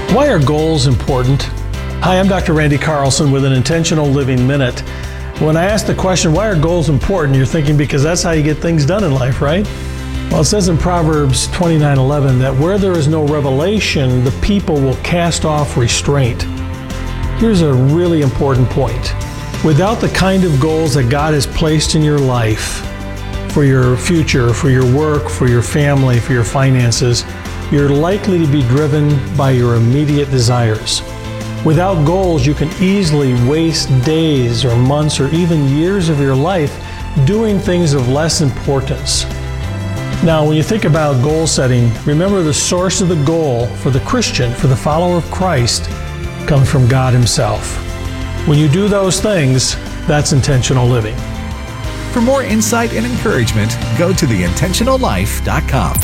Why are goals important? Hi, I'm Dr. Randy Carlson with an Intentional Living Minute. When I ask the question, why are goals important? You're thinking because that's how you get things done in life, right? Well, it says in Proverbs 29:11 that where there is no revelation, the people will cast off restraint. Here's a really important point. Without the kind of goals that God has placed in your life, for your future, for your work, for your family, for your finances, you're likely to be driven by your immediate desires. Without goals, you can easily waste days or months or even years of your life doing things of less importance. Now, when you think about goal setting, remember the source of the goal for the Christian, for the follower of Christ, comes from God Himself. When you do those things, that's intentional living. For more insight and encouragement, go to theintentionallife.com.